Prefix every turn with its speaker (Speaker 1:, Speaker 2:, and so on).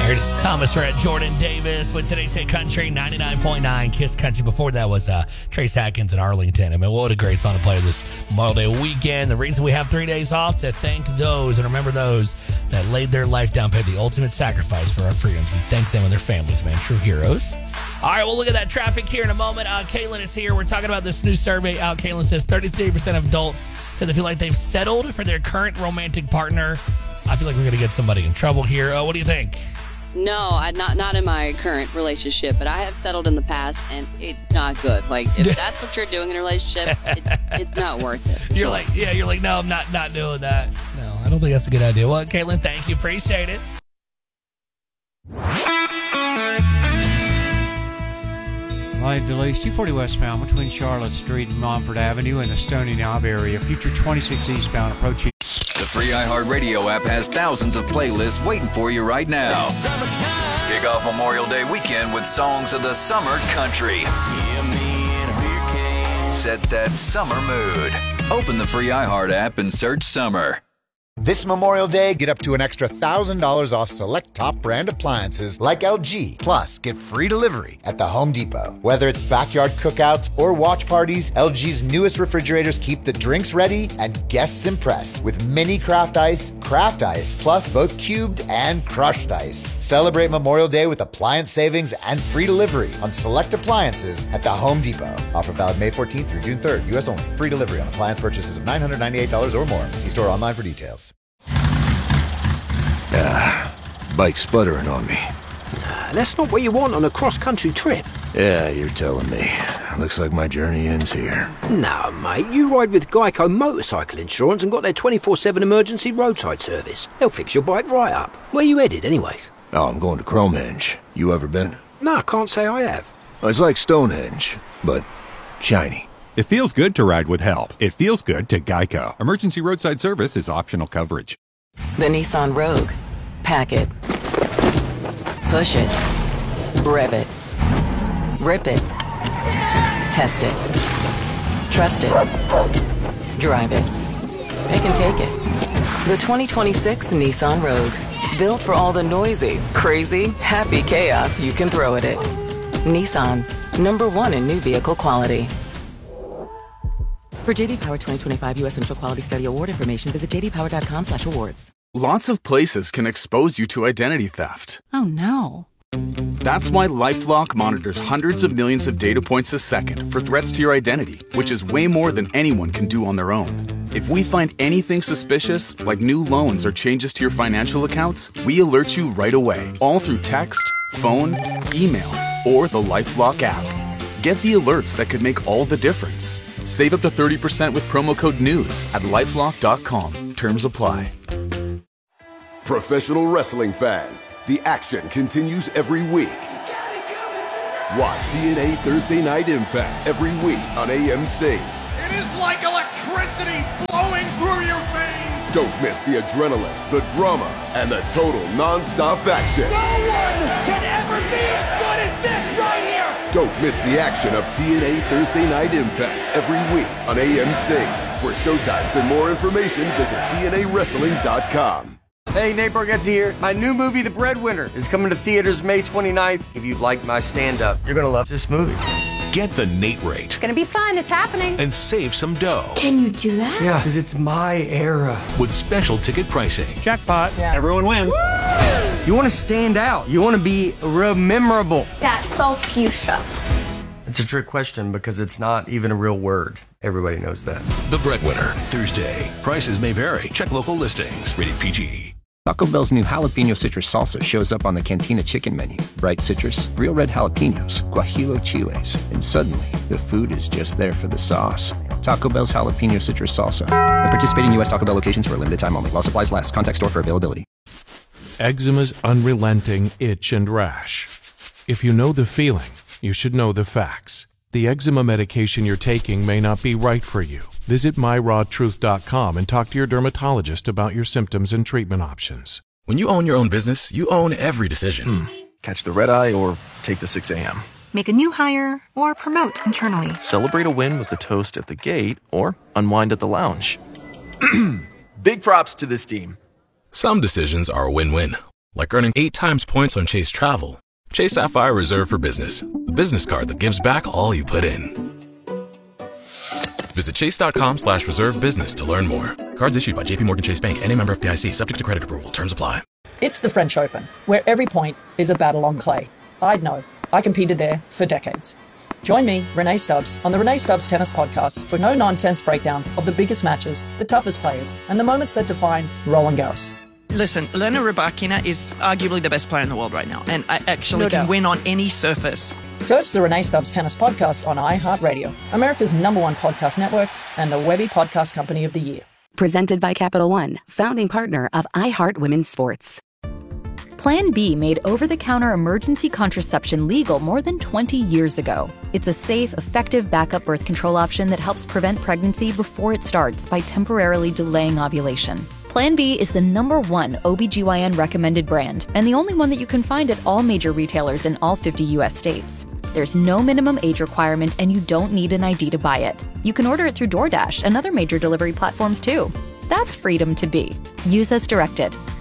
Speaker 1: Here's Thomas Rhett, Jordan Davis with today's hit country, 99.9 Kiss Country. Before that was Trace Atkins in Arlington. I mean, what a great song to play this Memorial Day weekend. The reason we have 3 days off to thank those and remember those that laid their life down, paid the ultimate sacrifice for our freedoms. We thank them and their families, man. True heroes. All right, we'll look at that traffic here in a moment. Caitlin is here. We're talking about this new survey out. Caitlin says 33% of adults said they feel like they've settled for their current romantic partner. I feel like we're going to get somebody in trouble here. What do you think?
Speaker 2: No, not in my current relationship, but I have settled in the past, and it's not good. Like, if that's what you're doing in a relationship, it's not worth it.
Speaker 1: You're like, no, I'm not doing that. No, I don't think that's a good idea. Well, Caitlin, thank you. Appreciate it.
Speaker 3: Light delays 240 westbound between Charlotte Street and Montford Avenue in the Stony Knob area. Future 26 eastbound approaching.
Speaker 4: The free iHeartRadio app has thousands of playlists waiting for you right now. Kick off Memorial Day weekend with songs of the summer country. Set that summer mood. Open the free iHeart app and search summer.
Speaker 5: This Memorial Day, get up to an extra $1,000 off select top brand appliances like LG. Plus, get free delivery at the Home Depot. Whether it's backyard cookouts or watch parties, LG's newest refrigerators keep the drinks ready and guests impressed with mini craft ice, plus both cubed and crushed ice. Celebrate Memorial Day with appliance savings and free delivery on select appliances at the Home Depot. Offer valid May 14th through June 3rd. U.S. only. Free delivery on appliance purchases of $998 or more. See store online for details.
Speaker 6: Bike sputtering on me.
Speaker 7: That's not what you want on a cross-country trip.
Speaker 6: Yeah, you're telling me. Looks like my journey ends here.
Speaker 7: No, mate, you ride with Geico Motorcycle Insurance and got their 24/7 emergency roadside service. They'll fix your bike right up. Where you headed, anyways?
Speaker 6: Oh, I'm going to Cromenge. You ever been?
Speaker 7: No, I can't say I have.
Speaker 6: It's like Stonehenge, but shiny.
Speaker 8: It feels good to ride with help. It feels good to Geico. Emergency roadside service is optional coverage.
Speaker 9: The Nissan Rogue. Pack it. Push it. Rev it. Rip it. Test it. Trust it. Drive it. Pick and take it. The 2026 Nissan Rogue. Built for all the noisy, crazy, happy chaos you can throw at it. Nissan. #1 in new vehicle quality. For JD Power 2025 U.S. Central Quality Study Award information, visit jdpower.com/awards.
Speaker 10: Lots of places can expose you to identity theft.
Speaker 11: Oh, no.
Speaker 10: That's why LifeLock monitors hundreds of millions of data points a second for threats to your identity, which is way more than anyone can do on their own. If we find anything suspicious, like new loans or changes to your financial accounts, we alert you right away, all through text, phone, email, or the LifeLock app. Get the alerts that could make all the difference. Save up to 30% with promo code NEWS at LifeLock.com. Terms apply.
Speaker 12: Professional wrestling fans, the action continues every week. Watch TNA Thursday Night Impact every week on AMC.
Speaker 13: It is like electricity flowing through your veins.
Speaker 12: Don't miss the adrenaline, the drama, and the total non-stop action.
Speaker 13: No one can ever be as good as this right here.
Speaker 12: Don't miss the action of TNA Thursday Night Impact every week on AMC. For showtimes and more information, visit TNAWrestling.com.
Speaker 14: Hey, Nate Bargatze here. My new movie, The Breadwinner, is coming to theaters May 29th. If you've liked my stand-up, you're going to love this movie.
Speaker 15: Get the Nate rate.
Speaker 16: It's going to be fun. It's happening.
Speaker 15: And save some dough.
Speaker 16: Can you do that?
Speaker 14: Yeah, because it's my era.
Speaker 15: With special ticket pricing.
Speaker 17: Jackpot. Yeah. Everyone wins.
Speaker 14: Woo! You want to stand out. You want to be memorable.
Speaker 16: Dad, spell fuchsia.
Speaker 14: It's a trick question because it's not even a real word. Everybody knows that.
Speaker 15: The Breadwinner, Thursday. Prices may vary. Check local listings. Rated PG.
Speaker 18: Taco Bell's new jalapeno citrus salsa shows up on the Cantina chicken menu. Bright citrus, real red jalapenos, guajillo chiles, and suddenly the food is just there for the sauce. Taco Bell's jalapeno citrus salsa. At participating U.S. Taco Bell locations for a limited time only. While supplies last. Contact store for availability.
Speaker 19: Eczema's unrelenting itch and rash. If you know the feeling, you should know the facts. The eczema medication you're taking may not be right for you. Visit myrawtruth.com and talk to your dermatologist about your symptoms and treatment options.
Speaker 20: When you own your own business, you own every decision.
Speaker 4: Catch the red eye or take the 6 a.m.
Speaker 2: Make a new hire or promote internally.
Speaker 4: Celebrate a win with the toast at the gate or unwind at the lounge. Big props to this team.
Speaker 20: Some decisions are a win-win, like earning 8 times points on Chase Travel. Chase Sapphire Reserve for Business, the business card that gives back all you put in. Visit chase.com/reserve business to learn more. Cards issued by JPMorgan Chase Bank and a member FDIC, subject to credit approval. Terms apply.
Speaker 11: It's the French Open, where every point is a battle on clay. I'd know. I competed there for decades. Join me, Renee Stubbs, on the Renee Stubbs Tennis Podcast for no-nonsense breakdowns of the biggest matches, the toughest players, and the moments that define Roland Garros.
Speaker 17: Listen, Elena Rybakina is arguably the best player in the world right now, and I actually can win on any surface.
Speaker 11: Search the Renee Stubbs Tennis Podcast on iHeartRadio, America's #1 podcast network, and the Webby Podcast Company of the Year.
Speaker 21: Presented by Capital One, founding partner of iHeart Women's Sports. Plan B made over-the-counter emergency contraception legal more than 20 years ago. It's a safe, effective backup birth control option that helps prevent pregnancy before it starts by temporarily delaying ovulation. Plan B is the #1 OBGYN recommended brand and the only one that you can find at all major retailers in all 50 U.S. states. There's no minimum age requirement and you don't need an ID to buy it. You can order it through DoorDash and other major delivery platforms too. That's freedom to be. Use as directed.